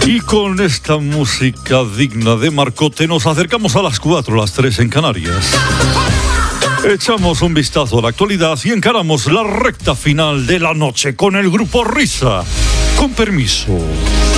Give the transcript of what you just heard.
Y con esta música digna de Marcote nos acercamos a las 4, las 3 en Canarias. Echamos un vistazo a la actualidad y encaramos la recta final de la noche con el Grupo Risa. Con permiso.